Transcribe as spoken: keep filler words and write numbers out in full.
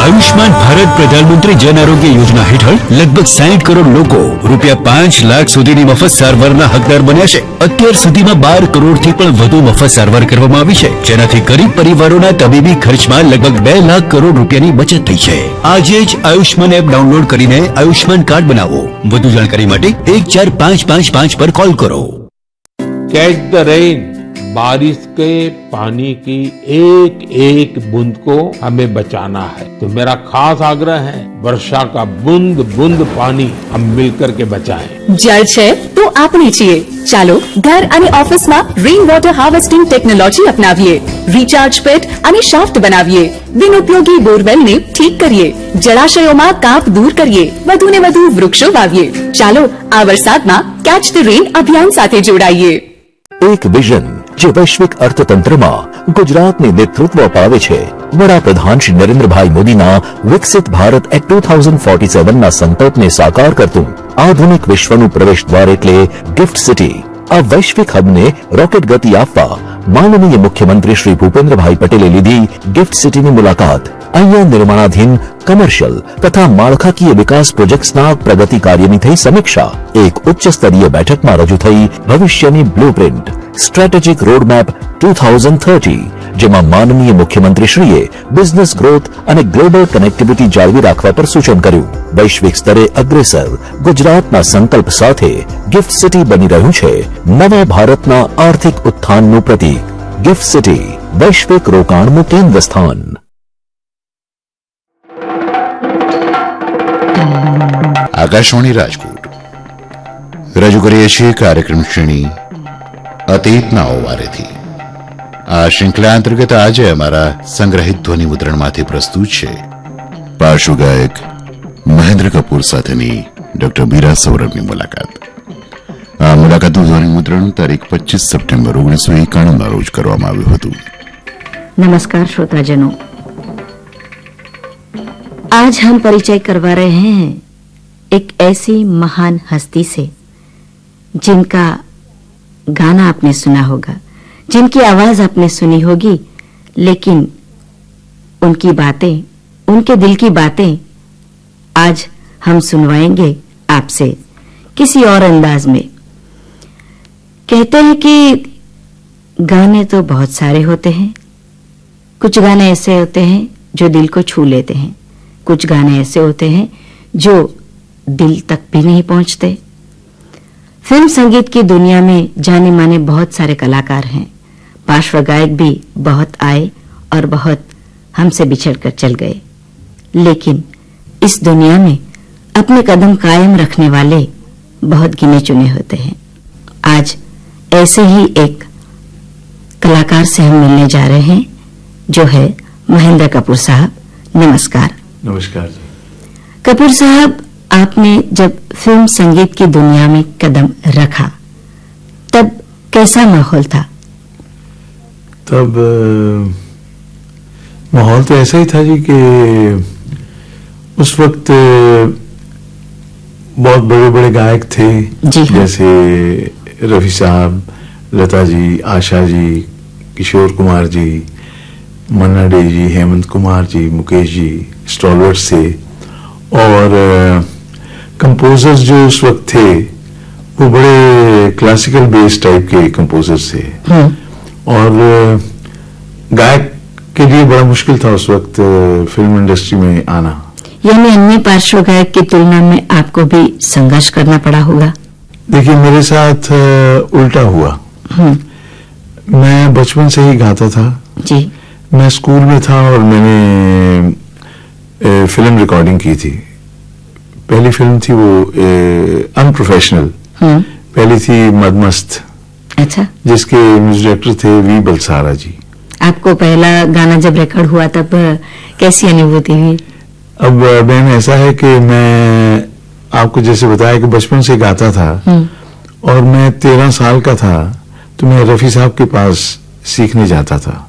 આયુષ્માન ભારત પ્રધાનમંત્રી જન આરોગ્ય યોજના હેઠળ લગભગ સાઠ કરોડ લોકો રૂપિયા પાંચ લાખ સુધીની મફત સારવારના હકદાર બન્યા છે। અત્યાર સુધીમાં બાર કરોડથી પણ વધુ મફત સારવાર કરવામાં આવી છે, જેનાથી ગરીબ પરિવારોના તબીબી ખર્ચમાં લગભગ બે લાખ કરોડ રૂપિયાની બચત થઈ છે। આજે જ આયુષ્માન એપ ડાઉનલોડ કરીને આયુષ્માન કાર્ડ બનાવો। વધુ જાણકારી માટે એક ચાર પાંચ પાંચ પાંચ પર कॉल करो। कैच द रेन, बारिश के पानी की एक एक बूंद को हमें बचाना है। तो मेरा खास आग्रह है, वर्षा का बूंद बूंद पानी हम मिलकर के बचाएं। जल छे तो आपणे छीए। चालो घर अने ऑफिस में rain water harvesting technology अपनावीए। Recharge पेट अने शाफ्ट बनावीए। बिन उपयोगी बोरवेल ने ठीक करिए। जलाशयों में काप दूर करिए। वधु ने वधु वृक्षो वावीए। चालो आ वरसाद में कैच द रेन अभियान साथे जोड़ाईए। एक विजन જે વૈશ્વિક અર્થતંત્રમાં ગુજરાતને નેતૃત્વ અપાવે છે। વડાપ્રધાન શ્રી નરેન્દ્રભાઈ મોદીના વિકસિત Bharat at two thousand forty seven ના સંકલ્પને સાકાર કરતું આધુનિક વિશ્વનું પ્રવેશ દ્વાર એટલે ગિફ્ટ સિટી। આ વૈશ્વિક હબને રોકેટ ગતિ આપવા માનનીય મુખ્યમંત્રી શ્રી ભૂપેન્દ્રભાઈ પટેલે લીધી ગિફ્ટ સિટીની મુલાકાત। અહીંયા નિર્માણાધીન કમર્શિયલ તથા માળખાકીય વિકાસ પ્રોજેક્ટ્સના પ્રગતિ કાર્યની થઈ સમીક્ષા। એક ઉચ્ચ સ્તરીય બેઠકમાં રજૂ થઈ ભવિષ્યની blueprint strategic roadmap two thousand thirty, જેમાં માનનીય મુખ્યમંત્રીશ્રીએ બિઝનેસ ગ્રોથ અને ગ્લોબલ કનેક્ટિવિટી જાળવી રાખવા પર સૂચન કર્યું। વૈશ્વિક સ્તરે અગ્રેસર ગુજરાતના સંકલ્પ સાથે ગિફ્ટ સિટી બની રહ્યું છે નવા ભારતના આર્થિક ઉત્થાનનું પ્રતીક। ગિફ્ટ સિટી વૈશ્વિક રોકાણનું કેન્દ્ર સ્થાન। આકાશવાણી રાજકોટ રજૂ કરીએ છીએ કાર્યક્રમ શ્રેણી અતીતના ઓવારેથી। આ શ્રૃંખલા અંતર્ગત આજે અમારા સંગ્રહિત ધ્વનિ મુદ્રણમાંથી પ્રસ્તુત છે પાર્શ્વ ગાયક મહેન્દ્ર કપૂર સાથેની ડોક્ટર મીરા સૌરભની મુલાકાત। આ મુલાકાતનું ધ્વનિ મુદ્રણ તારીખ પચીસ સપ્ટેમ્બર ઓગણીસો એકાણુંના રોજ કરવામાં આવ્યું હતું। नमस्कार श्रोताजनों, आज हम परिचय करवा रहे हैं एक ऐसी महान हस्ती से जिनका गाना आपने सुना होगा, जिनकी आवाज आपने सुनी होगी, लेकिन उनकी बातें, उनके दिल की बातें आज हम सुनवाएंगे आपसे किसी और अंदाज में। कहते हैं कि गाने तो बहुत सारे होते हैं। कुछ गाने ऐसे होते हैं जो दिल को छू लेते हैं, कुछ गाने ऐसे होते हैं जो दिल तक भी नहीं पहुंचते। फिल्म संगीत की दुनिया में जाने माने बहुत सारे कलाकार हैं। पार्श्व गायक भी बहुत आए और बहुत हमसे बिछड़कर चल गए, लेकिन इस दुनिया में अपने कदम कायम रखने वाले बहुत गिने चुने होते हैं। आज ऐसे ही एक कलाकार से हम मिलने जा रहे हैं, जो है महेंद्र कपूर साहब। नमस्कार। नमस्कार जी। कपूर साहब, आपने जब फिल्म संगीत की दुनिया में कदम रखा तब कैसा माहौल था? तब माहौल तो ऐसा ही था जी कि उस वक्त बहुत बड़े बड़े गायक थे जी, जैसे रफी साहब, लता जी, आशा जी, किशोर कुमार जी, मन्ना डे जी, हेमंत कुमार जी, मुकेश जी, स्टॉलवर्ड से, और कंपोजर्स जो उस वक्त थे वो बड़े क्लासिकल बेस टाइप के कंपोजर्स थे। और गायक के लिए बड़ा मुश्किल था उस वक्त फिल्म इंडस्ट्री में आना। यानी अन्य पार्श्व गायक की तुलना में आपको भी संघर्ष करना पड़ा होगा? देखिए, मेरे साथ उल्टा हुआ। मैं बचपन से ही गाता था जी। मैं स्कूल में था और मैंने फिल्म रिकॉर्डिंग की थी। पहली फिल्म थी वो अनप्रोफेशनल, पहली थी मदमस्त। अच्छा। जिसके म्यूजिक डायरेक्टर थे वी बलसारा जी। आपको पहला गाना जब रिकॉर्ड हुआ तब कैसी अनुभूति हुई? अब मैम ऐसा है कि मैं आपको जैसे बताया कि बचपन से गाता था और मैं तेरह साल का था तो मैं रफी साहब के पास सीखने जाता था।